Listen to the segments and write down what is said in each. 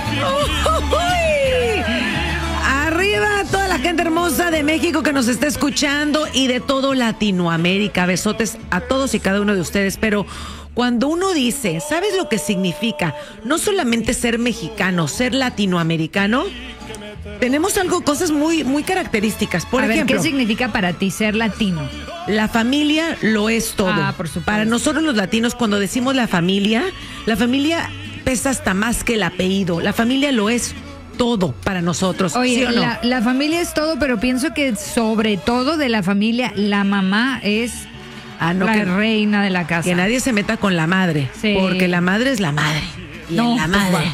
¡Uy! Arriba toda la gente hermosa de México que nos está escuchando y de todo Latinoamérica. Besotes a todos y cada uno de ustedes. Pero cuando uno dice, ¿sabes lo que significa? No solamente ser mexicano, ser latinoamericano. Tenemos cosas muy, muy características. Por ejemplo, ¿qué significa para ti ser latino? La familia lo es todo. Por supuesto. Para nosotros los latinos, cuando decimos la familia pesa hasta más que el apellido. La familia lo es todo para nosotros. Oye, ¿sí o no? la familia es todo, pero pienso que sobre todo de la familia, la mamá es la reina de la casa. Que nadie se meta con la madre, sí. Porque la madre es la madre. Y no, la madre.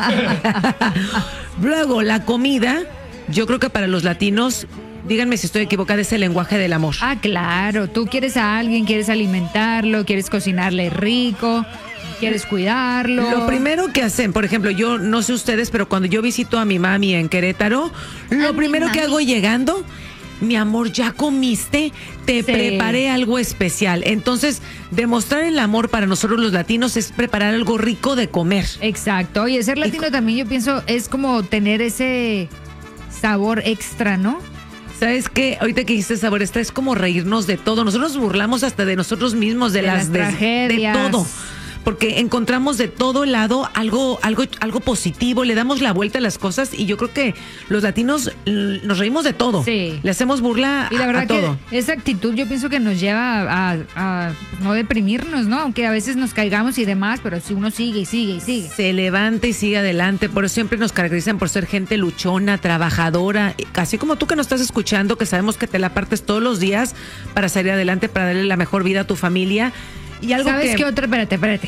Luego, la comida, yo creo que para los latinos, díganme si estoy equivocada, es el lenguaje del amor. Ah, claro. Tú quieres a alguien, quieres alimentarlo, quieres cocinarle rico, quieres cuidarlo. Lo primero que hacen, por ejemplo, yo no sé ustedes, pero cuando yo visito a mi mami en Querétaro, lo primero que hago llegando, mi amor, ¿ya comiste? Te preparé algo especial. Entonces, demostrar el amor para nosotros los latinos es preparar algo rico de comer. Exacto. Oye, ser latino también yo pienso es como tener ese sabor extra, ¿no? ¿Sabes qué? Ahorita que dijiste sabor extra, es como reírnos de todo. Nosotros nos burlamos hasta de nosotros mismos, de las tragedias. De todo. Porque encontramos de todo lado algo positivo, le damos la vuelta a las cosas y yo creo que los latinos nos reímos de todo. Sí. Le hacemos burla y la verdad a todo. Que esa actitud yo pienso que nos lleva a no deprimirnos, ¿no? Aunque a veces nos caigamos y demás, pero si uno sigue y sigue y sigue. Se levanta y sigue adelante, por eso siempre nos caracterizan por ser gente luchona, trabajadora, así como tú que nos estás escuchando, que sabemos que te la partes todos los días para salir adelante, para darle la mejor vida a tu familia. Y algo ¿sabes qué otra? Espérate.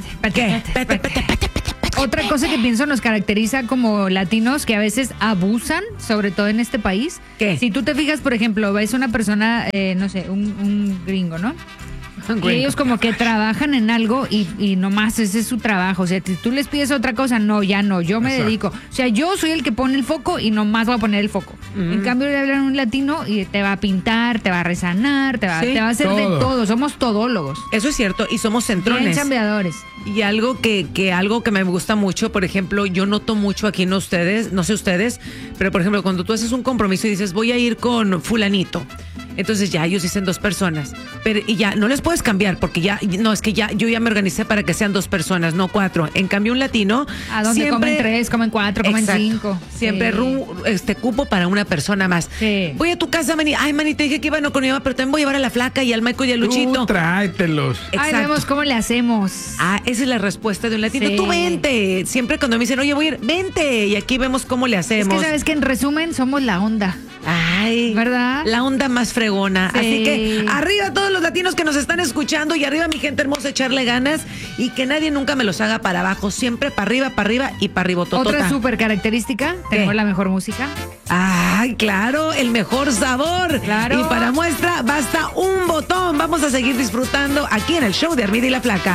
Otra cosa que pienso nos caracteriza como latinos que a veces abusan, sobre todo en este país. ¿Qué? Si tú te fijas, por ejemplo, ves una persona, no sé, un gringo, ¿no? Y ellos como que trabajan en algo y nomás ese es su trabajo. O sea, si tú les pides otra cosa, no, ya no, yo me dedico. O sea, yo soy el que pone el foco y nomás voy a poner el foco. En cambio, le hablan a un latino y te va a pintar, te va a resanar, te va a hacer de todo. Somos todólogos. Eso es cierto, y somos centrones. Bien chambeadores. Y algo que me gusta mucho, por ejemplo, yo noto mucho aquí en ustedes, no sé ustedes, pero por ejemplo, cuando tú haces un compromiso y dices, voy a ir con fulanito, entonces ya ellos dicen 2 personas, pero y ya no les puedes cambiar porque yo ya me organicé para que sean 2 personas, no 4. En cambio un latino a donde siempre, comen 3, comen 4, comen 5. Siempre cupo para una persona más. Sí. Voy a tu casa, Manny. Ay, Manny, te dije que iba no con mi mamá, pero también voy a llevar a la flaca y al Michael y al Luchito. Tú tráetelos. Ay, vemos cómo le hacemos. Esa es la respuesta de un latino. Sí. Tú vente. Siempre cuando me dicen, oye, voy a ir, vente. Y aquí vemos cómo le hacemos. Es que sabes que en resumen somos la onda. Ay, ¿verdad? La onda más fregona. Sí. Así que arriba todos los latinos que nos están escuchando y arriba mi gente hermosa, echarle ganas y que nadie nunca me los haga para abajo. Siempre para arriba y para arriba. Otra súper característica, tenemos la mejor música. Ay, claro, el mejor sabor. Claro. Y para muestra basta un botón. Vamos a seguir disfrutando aquí en el show de Armida y la Flaca.